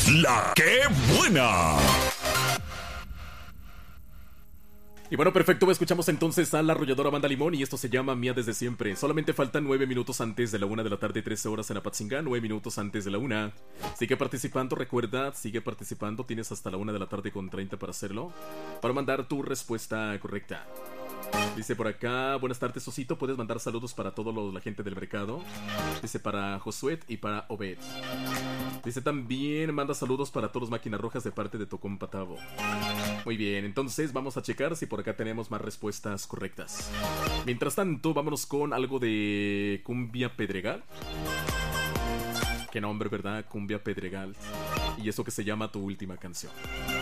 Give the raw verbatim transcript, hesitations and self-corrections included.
La que buena. Y bueno, perfecto, escuchamos entonces a la arrolladora Banda Limón y esto se llama Mía desde siempre. Solamente faltan nueve minutos antes de la una de la tarde, trece horas en Apatzingán, nueve minutos antes de la una. Sigue participando, recuerda, sigue participando, tienes hasta la una de la tarde con treinta para hacerlo, para mandar tu respuesta correcta. Dice por acá, buenas tardes Osito, puedes mandar saludos para toda la gente del mercado. Dice para Josué y para Obed. Dice también, manda saludos para todos los máquinas rojas de parte de Tocón Patavo. Muy bien, entonces vamos a checar si por acá tenemos más respuestas correctas. Mientras tanto, vámonos con algo de Cumbia Pedregal. Qué nombre, ¿verdad? Cumbia Pedregal. Y eso que se llama Tu Última Canción.